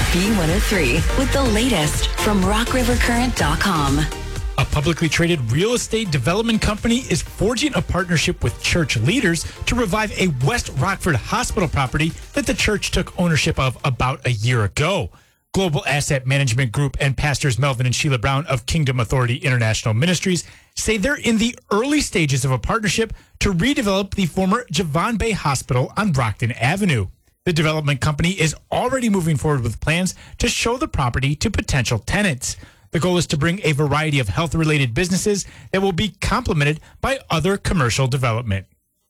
B103 with the latest from rockrivercurrent.com. A publicly traded real estate development company is forging a partnership with church leaders to revive a West Rockford hospital property that the church took ownership of about a year ago. Global Asset Management Group and pastors Melvin and Sheila Brown of Kingdom Authority International Ministries say they're in the early stages of a partnership to redevelop the former Javon Bay Hospital on Brockton Avenue. The development company is already moving forward with plans to show the property to potential tenants. The goal is to bring a variety of health-related businesses that will be complemented by other commercial development.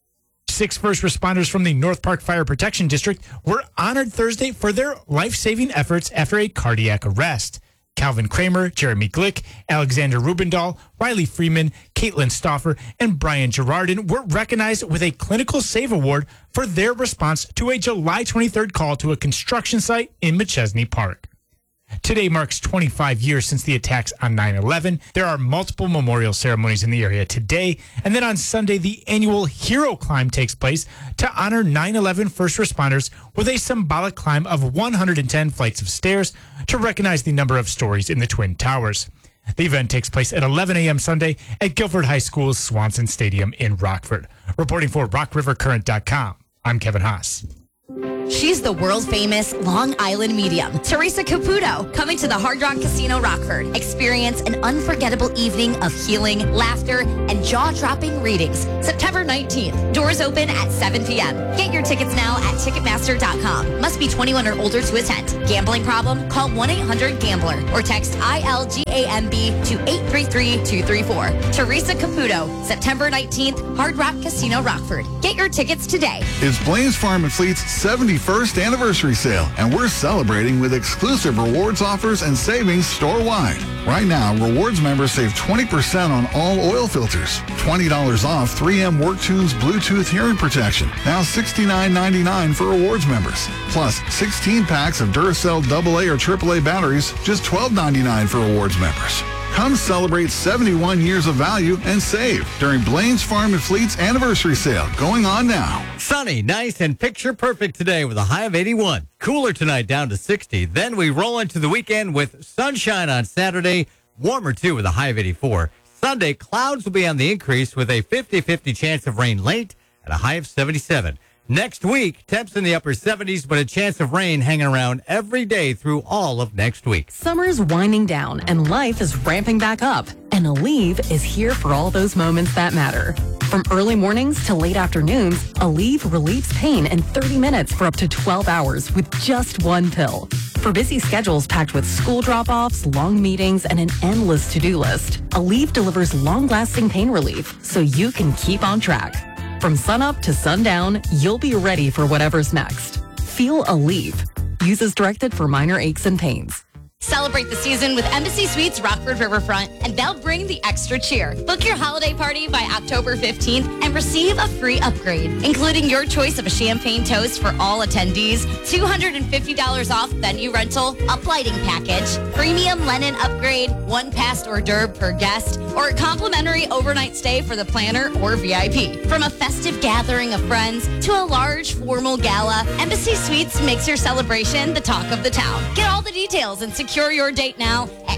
6 first responders from the North Park Fire Protection District were honored Thursday for their life-saving efforts after a cardiac arrest. Calvin Kramer, Jeremy Glick, Alexander Rubendahl, Riley Freeman, Caitlin Stauffer, and Brian Gerardin were recognized with a Clinical Save Award for their response to a July 23rd call to a construction site in McChesney Park. Today marks 25 years since the attacks on 9/11. There are multiple memorial ceremonies in the area today. And then on Sunday, the annual Hero Climb takes place to honor 9/11 first responders with a symbolic climb of 110 flights of stairs to recognize the number of stories in the Twin Towers. The event takes place at 11 a.m. Sunday at Guilford High School's Swanson Stadium in Rockford. Reporting for RockRiverCurrent.com, I'm Kevin Haas. She's the world-famous Long Island medium, Teresa Caputo, coming to the Hard Rock Casino Rockford. Experience an unforgettable evening of healing, laughter, and jaw-dropping readings. September 19th. Doors open at 7 p.m. Get your tickets now at Ticketmaster.com. Must be 21 or older to attend. Gambling problem? Call 1-800-GAMBLER or text ILGAMB to 833-234. Teresa Caputo, September 19th, Hard Rock Casino Rockford. Get your tickets today. It's Blaine's Farm and Fleet's 71st anniversary sale, and we're celebrating with exclusive rewards offers and savings store-wide. Right now, rewards members save 20% on all oil filters, $20 off 3M WorkTunes Bluetooth hearing protection, now $69.99 for rewards members, plus 16 packs of Duracell AA or AAA batteries, just $12.99 for rewards members. Come celebrate 71 years of value and save during Blaine's Farm and Fleet's anniversary sale, going on now. Sunny, nice, and picture perfect today with a high of 81. Cooler tonight, down to 60. Then we roll into the weekend with sunshine on Saturday, warmer too with a high of 84. Sunday, clouds will be on the increase with a 50-50 chance of rain late at a high of 77. Next week, temps in the upper 70s, but a chance of rain hanging around every day through all of next week. Summer's winding down and life is ramping back up. And Aleve is here for all those moments that matter. From early mornings to late afternoons, Aleve relieves pain in 30 minutes for up to 12 hours with just one pill. For busy schedules packed with school drop-offs, long meetings, and an endless to-do list, Aleve delivers long-lasting pain relief so you can keep on track. From sunup to sundown, you'll be ready for whatever's next. Feel Aleve. Use as directed for minor aches and pains. Celebrate the season with Embassy Suites Rockford Riverfront, and they'll bring the extra cheer. Book your holiday party by October 15th and receive a free upgrade, including your choice of a champagne toast for all attendees, $250 off venue rental, uplighting package, premium Lennon upgrade, 1 passed hors d'oeuvre per guest, or a complimentary overnight stay for the planner or VIP. From a festive gathering of friends to a large formal gala, Embassy Suites makes your celebration the talk of the town. Get all the details and secure your date now at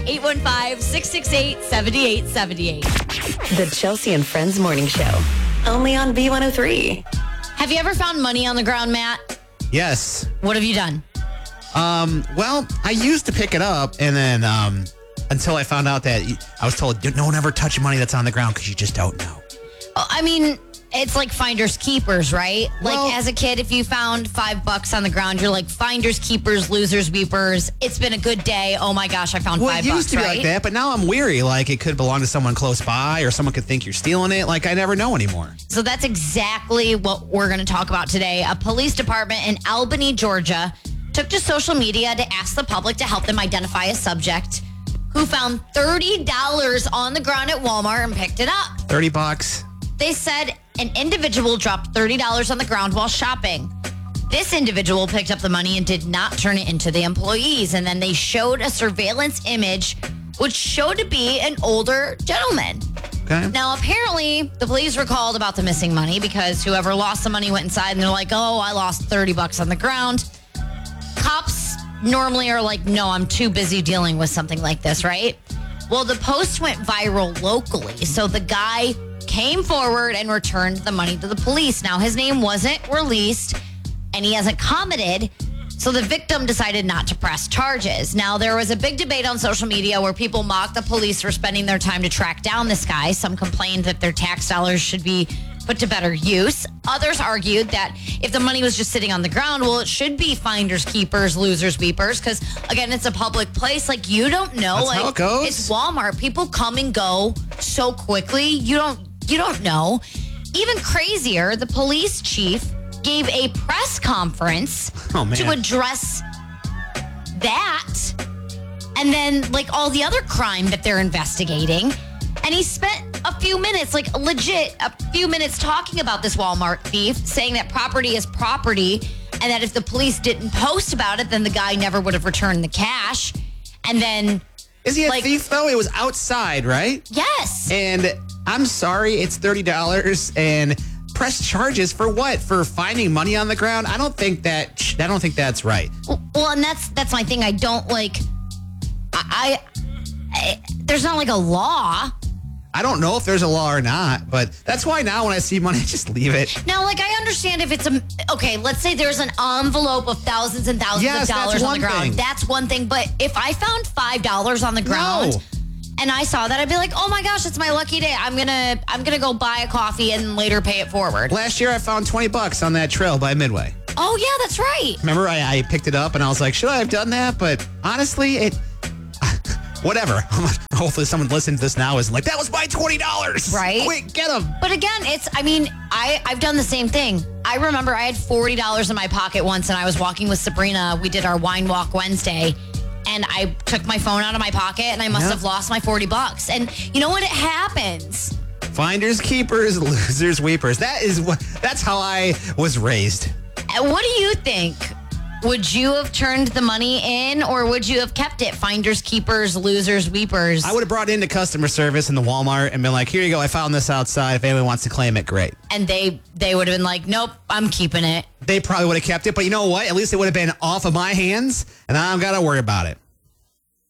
815-668-7878. The Chelsea and Friends Morning Show, only on B103. Have you ever found money on the ground, Matt? Yes. What have you done? Well, I used to pick it up, and then until I found out that I was told, no one ever touch money that's on the ground because you just don't know. Oh, I mean, it's like finders keepers, right? Well, like as a kid, if you found $5 on the ground, you're like finders keepers, losers weepers. It's been a good day. Oh my gosh, I found $5. It used to be like that, but now I'm weary. Like it could belong to someone close by, or someone could think you're stealing it. Like I never know anymore. So that's exactly what we're going to talk about today. A police department in Albany, Georgia, took to social media to ask the public to help them identify a subject who found $30 on the ground at Walmart and picked it up. $30. They said an individual dropped $30 on the ground while shopping. This individual picked up the money and did not turn it into the employees. And then they showed a surveillance image, which showed to be an older gentleman. Okay. Now, apparently, the police were called about the missing money because whoever lost the money went inside and they're like, oh, I lost $30 on the ground. Cops normally are like, no, I'm too busy dealing with something like this, right? Well, the post went viral locally. So the guy came forward and returned the money to the police. Now, his name wasn't released and he hasn't commented. So the victim decided not to press charges. Now, there was a big debate on social media where people mocked the police for spending their time to track down this guy. Some complained that their tax dollars should be put to better use. Others argued that if the money was just sitting on the ground, well, it should be finders, keepers, losers, weepers. Because, again, it's a public place. Like, you don't know. That's like, how it goes. It's Walmart. People come and go so quickly. You don't know. Even crazier, the police chief gave a press conference to address that and then like all the other crime that they're investigating. And he spent a few minutes, like legit a few minutes talking about this Walmart thief, saying that property is property and that if the police didn't post about it, then the guy never would have returned the cash. And then... Is he a thief, though? It was outside, right? Yes. And I'm sorry, it's $30 and... Press charges for what? For finding money on the ground? I don't think that's right. Well, and that's my thing. I don't like. I there's not like a law. I don't know if there's a law or not, but that's why now when I see money, I just leave it. Now, like, I understand if it's okay, let's say there's an envelope of thousands and thousands of dollars on the ground. Thing. That's one thing. But if I found $5 on the ground. No. And I saw that, I'd be like, oh my gosh, it's my lucky day. I'm gonna go buy a coffee and later pay it forward. Last year I found $20 on that trail by Midway. Oh yeah, that's right. Remember I picked it up and I was like, should I have done that? But honestly, whatever. Hopefully someone listening to this now is like, that was my $20. Right. Quick, get them. But again, I've done the same thing. I remember I had $40 in my pocket once and I was walking with Sabrina. We did our wine walk Wednesday. And I took my phone out of my pocket and I must have lost my $40. And you know what? It happens. Finders, keepers, losers, weepers. That's how I was raised. What do you think? Would you have turned the money in or would you have kept it? Finders, keepers, losers, weepers. I would have brought it into customer service in the Walmart and been like, here you go. I found this outside. If anyone wants to claim it, great. And they would have been like, nope, I'm keeping it. They probably would have kept it. But you know what? At least it would have been off of my hands and I don't got to worry about it.